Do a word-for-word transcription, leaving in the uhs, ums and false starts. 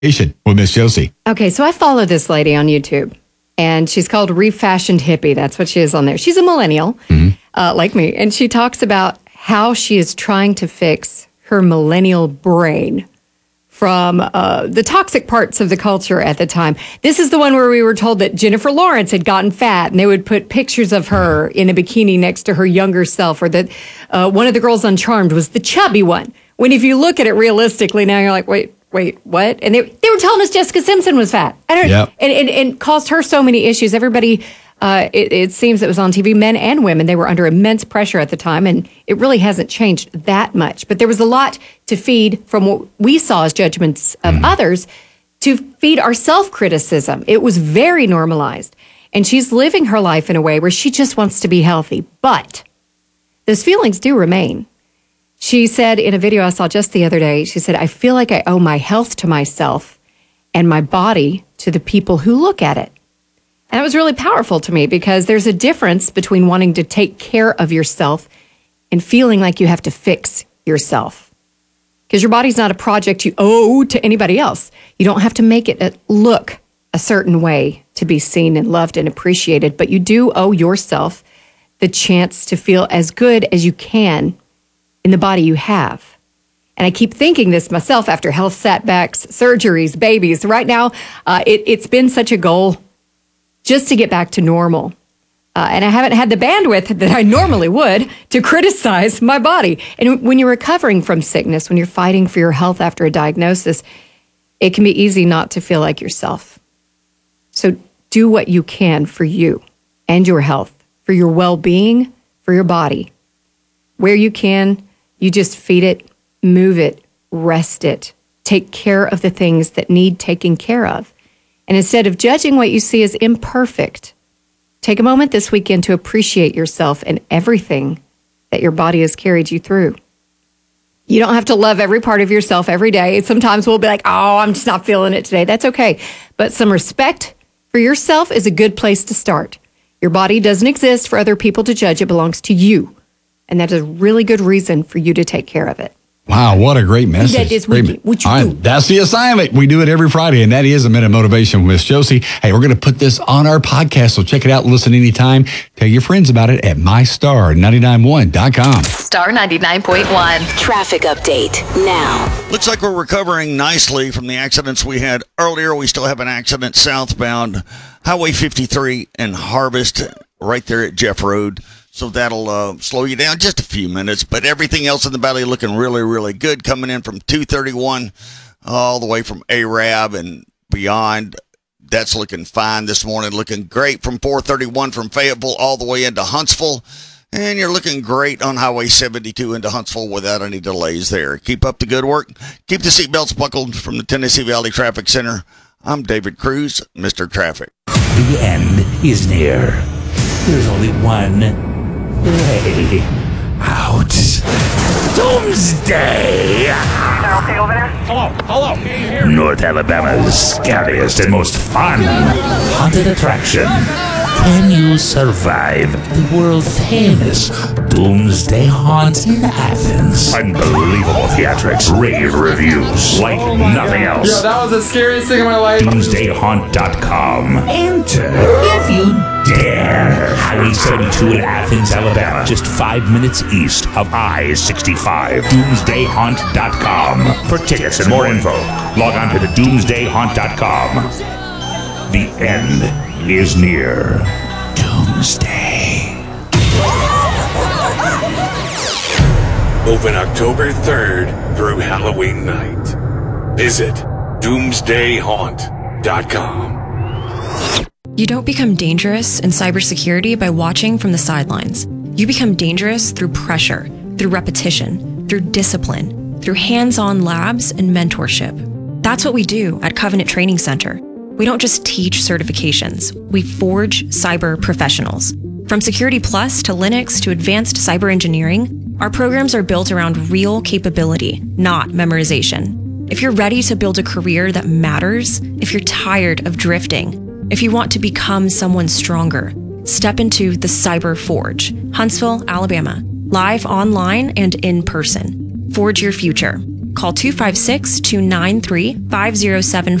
With Miss Josie. Okay, so I follow this lady on YouTube, and she's called Refashioned Hippie. That's what she is on there. She's a millennial, mm-hmm. uh, like me, and she talks about how she is trying to fix her millennial brain from uh, the toxic parts of the culture at the time. This is the one where we were told that Jennifer Lawrence had gotten fat, and they would put pictures of her in a bikini next to her younger self, or that uh, one of the girls on Charmed was the chubby one. When if you look at it realistically now, you're like, wait, wait, what? And they, they were telling us Jessica Simpson was fat. I don't, yep. and, and, and caused her so many issues. Everybody, uh, it, it seems it was on T V, men and women, they were under immense pressure at the time, and it really hasn't changed that much. But there was a lot to feed from what we saw as judgments of mm. others to feed our self-criticism. It was very normalized. And she's living her life in a way where she just wants to be healthy. But those feelings do remain. She said in a video I saw just the other day, she said, I feel like I owe my health to myself and my body to the people who look at it. And it was really powerful to me because there's a difference between wanting to take care of yourself and feeling like you have to fix yourself. Because your body's not a project you owe to anybody else. You don't have to make it look a certain way to be seen and loved and appreciated, but you do owe yourself the chance to feel as good as you can in the body you have. And I keep thinking this myself after health setbacks, surgeries, babies. Right now, uh, it, it's been such a goal just to get back to normal. Uh, and I haven't had the bandwidth that I normally would to criticize my body. And when you're recovering from sickness, when you're fighting for your health after a diagnosis, it can be easy not to feel like yourself. So do what you can for you and your health, for your well-being, for your body. Where you can, you just feed it, move it, rest it, take care of the things that need taking care of. And instead of judging what you see as imperfect, take a moment this weekend to appreciate yourself and everything that your body has carried you through. You don't have to love every part of yourself every day. Sometimes we'll be like, oh, I'm just not feeling it today. That's okay. But some respect for yourself is a good place to start. Your body doesn't exist for other people to judge. It belongs to you. And that is a really good reason for you to take care of it. Wow, what a great message. That is what you, what you All do. right, that's the assignment. We do it every Friday, and that is a Minute Motivation with Miss Josie. Hey, we're going to put this on our podcast, so check it out. Listen anytime. Tell your friends about it at my star nine nine one dot com. Star ninety-nine point one. Traffic update now. Looks like we're recovering nicely from the accidents we had earlier. We still have an accident southbound Highway fifty-three and Harvest right there at Jeff Road. So that'll uh, slow you down just a few minutes. But everything else in the valley looking really, really good. Coming in from two thirty-one all the way from Arab and beyond. That's looking fine this morning. Looking great from four thirty-one from Fayetteville all the way into Huntsville. And you're looking great on Highway seventy-two into Huntsville without any delays there. Keep up the good work. Keep the seatbelts buckled from the Tennessee Valley Traffic Center. I'm David Cruz, Mister Traffic. The end is near. There's only one way out. Doomsday! Okay over there? Hello, hello, can you hear me? North Alabama's scariest and most fun haunted attraction. Can you survive the world-famous Doomsday Haunt in Athens? Unbelievable theatrics, rave reviews like nothing else. Yeah, that was the scariest thing in my life. doomsday haunt dot com. Enter if you dare. Highway seventy-two in Athens, Alabama, just five minutes east of I sixty-five. doomsday haunt dot com. For tickets and more info, log on to the doomsday haunt dot com. The end is near. Doomsday. Open October third through Halloween night. Visit doomsday haunt dot com. You don't become dangerous in cybersecurity by watching from the sidelines. You become dangerous through pressure, through repetition, through discipline, through hands-on labs and mentorship. That's what we do at Covenant Training Center. We don't just teach certifications. We forge cyber professionals. From Security Plus to Linux to advanced cyber engineering, our programs are built around real capability, not memorization. If you're ready to build a career that matters, if you're tired of drifting, if you want to become someone stronger, step into the Cyber Forge, Huntsville, Alabama, live online and in person. Forge your future. Call two five six, two nine three, five zero seven